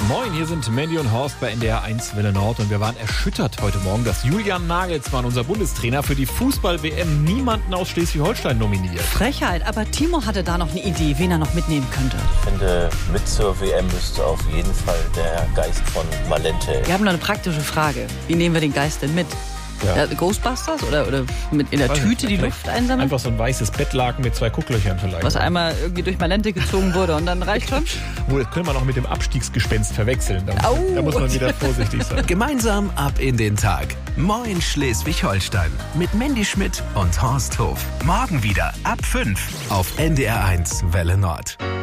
Moin, hier sind Mandy und Horst bei NDR 1 Welle Nord und wir waren erschüttert heute Morgen, dass Julian Nagelsmann, unser Bundestrainer, für die Fußball-WM niemanden aus Schleswig-Holstein nominiert. Frechheit, aber Timo hatte da noch eine Idee, wen er noch mitnehmen könnte. Ich finde, mit zur WM müsste auf jeden Fall der Geist von Malente. Wir haben noch eine praktische Frage. Wie nehmen wir den Geist denn mit? Ja. Ghostbusters oder mit in der Tüte die Luft einsammeln? Einfach so ein weißes Bettlaken mit 2 Gucklöchern vielleicht. Was einmal irgendwie durch Malente gezogen wurde und dann reicht schon? Wohl, das könnte man auch mit dem Abstiegsgespenst verwechseln. Da muss man wieder vorsichtig sein. Gemeinsam ab in den Tag. Moin Schleswig-Holstein. Mit Mandy Schmidt und Horst Hof. Morgen wieder ab 5 auf NDR 1 Welle Nord.